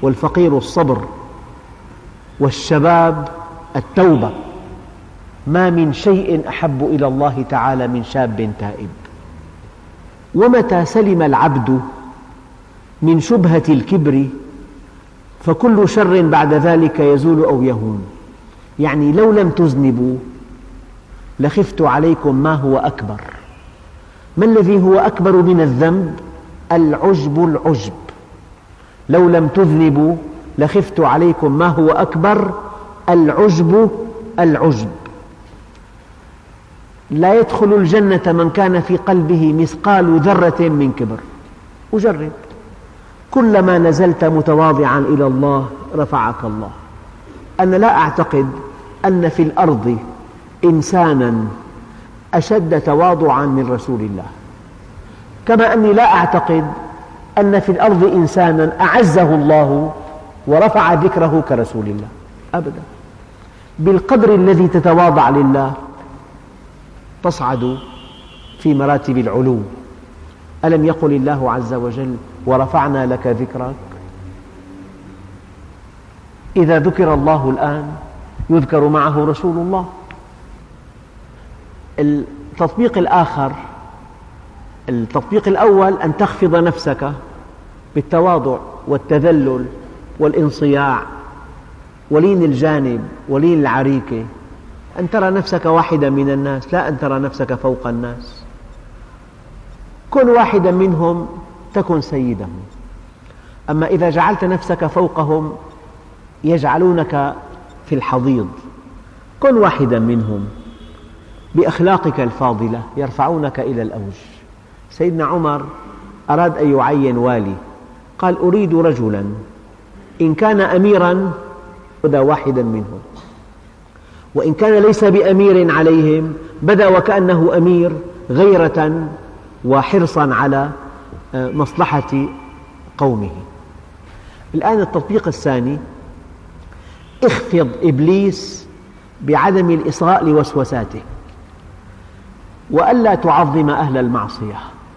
والفقير الصبر، والشباب التوبة. ما من شيء أحب إلى الله تعالى من شاب تائب. ومتى سلم العبد من شبهة الكبر فكل شر بعد ذلك يزول أو يهون. يعني لو لم تذنبوا لخفت عليكم ما هو أكبر. ما الذي هو أكبر من الذنب؟ العجب. العجب. لو لم تذنبوا لخفت عليكم ما هو أكبر؟ العجب. العجب. لا يدخل الجنة من كان في قلبه مثقال ذرة من كبر. وجرب، كلما نزلت متواضعا إلى الله رفعك الله. أنا لا أعتقد أن في الأرض إنسانا أشد تواضعا من رسول الله، كما أني لا أعتقد أن في الأرض إنسانا أعزه الله ورفع ذكره كرسول الله أبدا. بالقدر الذي تتواضع لله تصعد في مراتب العلو. ألم يقل الله عز وجل ورفعنا لك ذكرك؟ إذا ذكر الله الآن يذكر معه رسول الله. التطبيق الآخر، التطبيق الأول أن تخفض نفسك بالتواضع والتذلل والانصياع ولين الجانب ولين العريكة، أن ترى نفسك واحدا من الناس، لا أن ترى نفسك فوق الناس. كن واحدا منهم تكن سيدهم. أما إذا جعلت نفسك فوقهم يجعلونك في الحضيض. كن واحدا منهم بأخلاقك الفاضلة يرفعونك إلى الأوج. سيدنا عمر أراد أن يعين والي، قال أريد رجلا إن كان أميرا بدا واحدا منهم، وإن كان ليس بأمير عليهم بدا وكأنه أمير، غيرة وحرصا على مصلحة قومه. الآن التطبيق الثاني، اخفض إبليس بعدم الإصغاء لوسوساته، وألا تعظم أهل المعصية،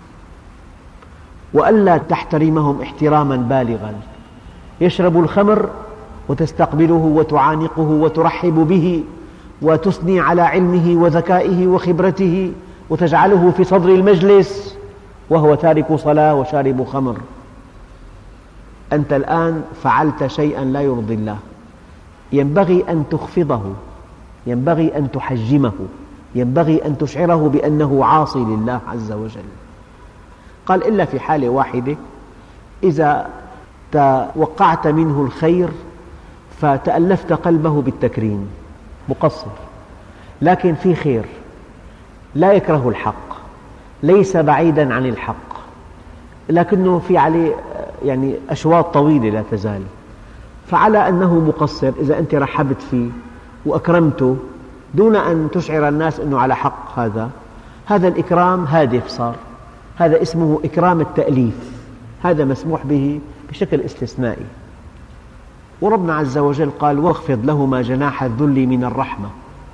وألا تحترمهم احتراما بالغا. يشرب الخمر وتستقبله وتعانقه وترحب به وتثني على علمه وذكائه وخبرته وتجعله في صدر المجلس وهو تارك صلاة وشارب خمر. أنت الآن فعلت شيئا لا يرضي الله. ينبغي أن تخفضه، ينبغي أن تحجمه، ينبغي أن تشعره بأنه عاصي لله عز وجل. قال إلا في حالة واحدة، إذا توقعت منه الخير فتألفت قلبه بالتكريم، مقصر، لكن في خير، لا يكره الحق، ليس بعيدا عن الحق، لكنه في عليه يعني أشواط طويلة لا تزال. فعلى أنه مقصر إذا أنت رحبت فيه وأكرمته دون أن تشعر الناس أنه على حق، هذا الإكرام هادف صار، هذا اسمه إكرام التأليف، هذا مسموح به بشكل استثنائي. وربنا عز وجل قال واخفض لهما جناح الذل من الرحمة.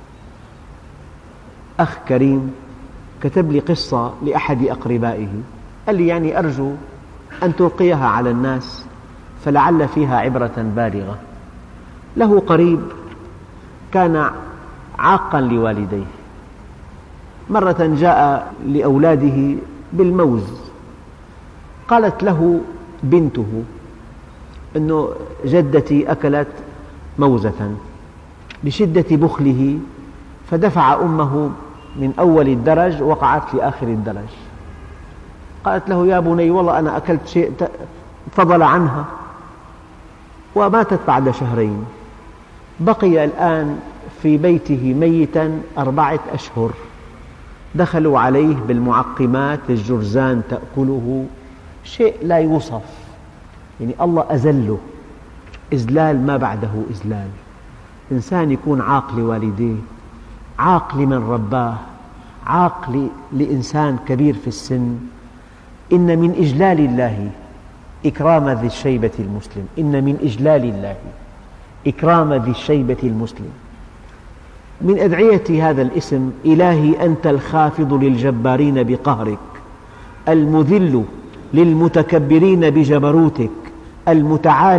أخ كريم كتب لي قصة لأحد أقربائه، قال لي يعني أرجو أن تلقيها على الناس فلعل فيها عبرة بالغة. له قريب كان عاقا لوالديه، مرة جاء لأولاده بالموز، قالت له بنته أنه جدتي أكلت موزة، بشدة بخله فدفع أمه من أول الدرج وقعت لآخر الدرج. قالت له يا بني والله أنا أكلت شيء فضل عنها، وماتت بعد شهرين. بقي الآن في بيته ميتا 4 أشهر، دخلوا عليه بالمعقمات، الجرذان تأكله، شيء لا يوصف. يعني الله أذله إذلال ما بعده إذلال. إنسان يكون عاق لوالديه، عاق لمن رباه، عاق لإنسان كبير في السن. إن من إجلال الله إكرام ذي الشيبة المسلم، إن من إجلال الله إكرام ذي الشيبة المسلم. من أدعية هذا الاسم إلهي أنت الخافض للجبارين بقهرك، المذل للمتكبرين بجبروتك، المتعالي